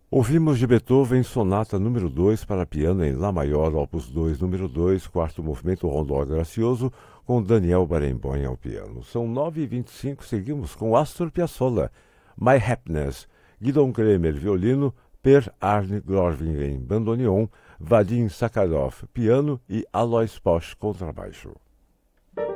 Ouvimos de Beethoven Sonata número 2 para piano em Lá maior, opus 2, número 2, quarto movimento Rondó Gracioso, com Daniel Barenboim ao piano. São 9h25, seguimos com Astor Piazzolla, My Happiness, Gidon Kremer, violino, Per Arne Glorvingen, bandoneon, Vadim Sakharov, piano e Alois Posch, contrabaixo.